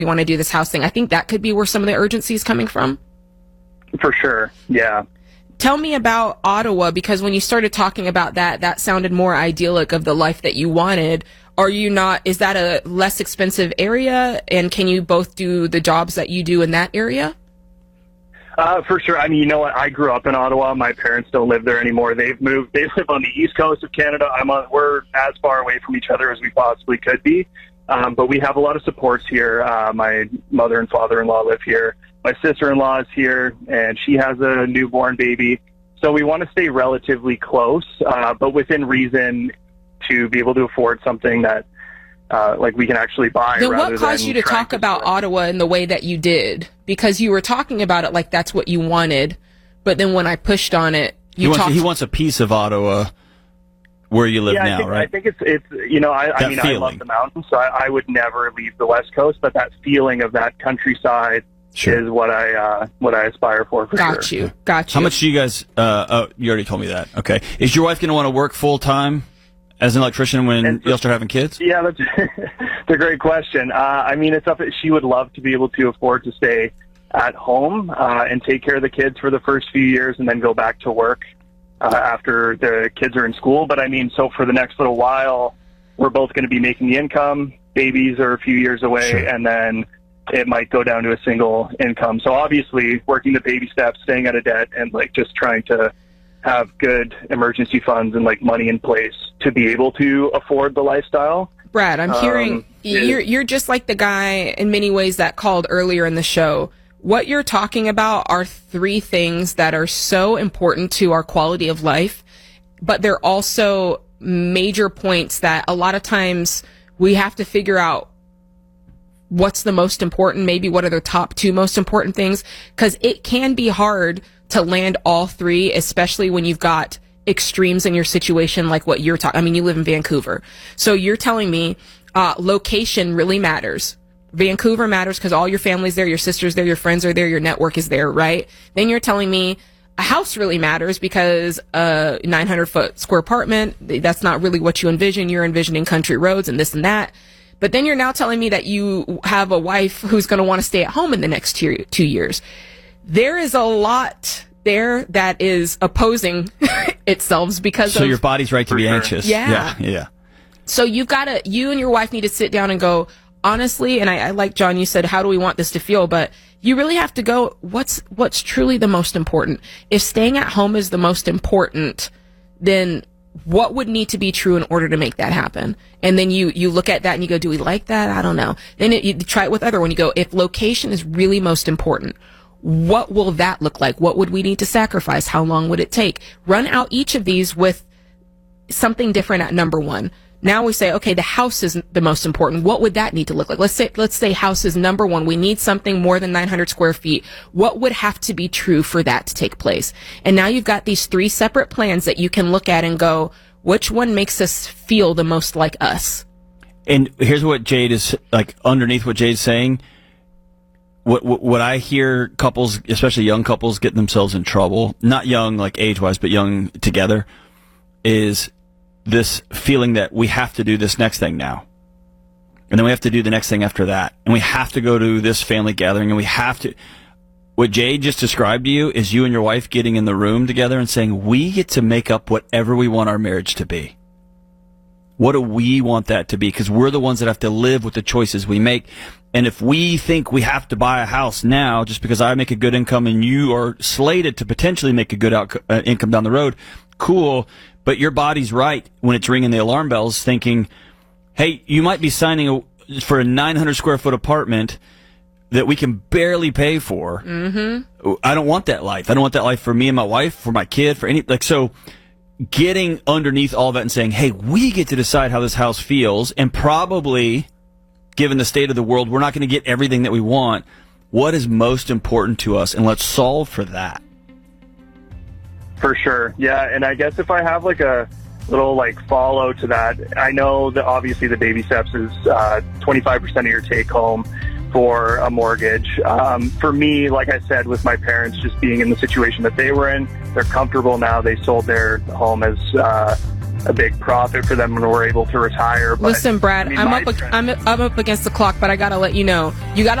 we want to do this house thing. I think that could be where some of the urgency is coming from. For sure, yeah. Tell me about Ottawa, because when you started talking about that, that sounded more idyllic of the life that you wanted. Is that a less expensive area, and can you both do the jobs that you do in that area? For sure. I mean, you know what? I grew up in Ottawa. My parents don't live there anymore. They've moved. They live on the east coast of Canada. We're as far away from each other as we possibly could be. But we have a lot of supports here. My mother and father-in-law live here. My sister-in-law is here, and she has a newborn baby. So we want to stay relatively close, but within reason to be able to afford something that we can actually buy. Then what caused you to talk about Ottawa in the way that you did? Because you were talking about it like that's what you wanted, but then when I pushed on it, he wants a piece of Ottawa where you live now, right? I think it's I love the mountains, so I would never leave the West Coast, but that feeling of that countryside is what I aspire for Got sure. you. Got you. How much do you guys? You already told me that. Okay. Is your wife going to want to work full time as an electrician when you'll start having kids? Yeah, that's a great question. I mean, it's up. She would love to be able to afford to stay at home and take care of the kids for the first few years, and then go back to work after the kids are in school. But I mean, so for the next little while, we're both going to be making the income. Babies are a few years away, and then it might go down to a single income. So obviously working the baby steps, staying out of debt, and just trying to have good emergency funds and money in place to be able to afford the lifestyle. Brad, I'm hearing you're just like the guy in many ways that called earlier in the show. What you're talking about are three things that are so important to our quality of life, but they're also major points that a lot of times we have to figure out what's the most important, maybe what are the top two most important things, because it can be hard to land all three, especially when you've got extremes in your situation like what you're talking. I mean, you live in Vancouver. So you're telling me location really matters. Vancouver matters because all your family's there, your sister's there, your friends are there, your network is there, right? Then you're telling me a house really matters because a 900-foot square apartment, that's not really what you envision. You're envisioning country roads and this and that. But then you're now telling me that you have a wife who's going to want to stay at home in the next 2 years. There is a lot there that is opposing itself because So your body's right to be anxious. Yeah. So you and your wife need to sit down and go, honestly, and I like John, you said, how do we want this to feel? But you really have to go, what's truly the most important? If staying at home is the most important, then what would need to be true in order to make that happen? And then you look at that and you go, do we like that? I don't know. Then you try it with other one. You go, if location is really most important, what will that look like? What would we need to sacrifice? How long would it take? Run out each of these with something different at number one. Now we say, okay, the house is the most important. What would that need to look like? Let's say house is number one. We need something more than 900 square feet. What would have to be true for that to take place? And now you've got these three separate plans that you can look at and go, which one makes us feel the most like us? And here's what Jade is, underneath what Jade's saying, what I hear couples, especially young couples, get themselves in trouble, not young age-wise, but young together, is this feeling that we have to do this next thing now. And then we have to do the next thing after that. And we have to go to this family gathering, and we have to... What Jade just described to you is you and your wife getting in the room together and saying, we get to make up whatever we want our marriage to be. What do we want that to be? Because we're the ones that have to live with the choices we make. And if we think we have to buy a house now just because I make a good income and you are slated to potentially make a good income down the road, cool. But your body's right when it's ringing the alarm bells thinking, hey, you might be signing for a 900 square foot apartment that we can barely pay for. Mm-hmm. I don't want that life. I don't want that life for me and my wife, for my kid, for any, so getting underneath all that and saying, hey, we get to decide how this house feels, and probably, given the state of the world, we're not going to get everything that we want. What is most important to us? And let's solve for that. For sure. Yeah. And I guess if I have a little follow to that, I know that obviously the baby steps is 25% of your take home for a mortgage. For me, like I said, with my parents just being in the situation that they were in, they're comfortable now. They sold their home as a big profit for them when we're able to retire. But, listen, Brad, I mean, I'm up against the clock, but I got to let you know. You got